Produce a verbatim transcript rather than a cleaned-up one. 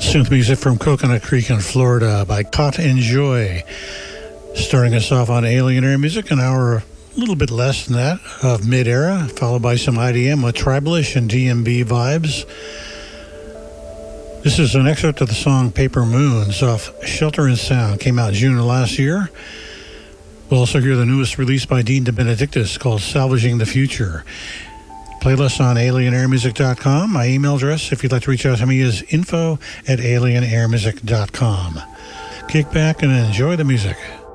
Synth music from Coconut Creek in Florida by Caught in Joy. Starting us off on Alien Air Music, an hour, a little bit less than that, of mid-era, followed by some I D M with Tribalish and D M B vibes. This is an excerpt of the song Paper Moons off Shelter and Sound. Came out June of last year. We'll also hear the newest release by Dean DeBenedictis called Salvaging the Future. Playlist on alien air music dot com. My email address, if you'd like to reach out to me, is info at alien air music dot com. Kick back and enjoy the music.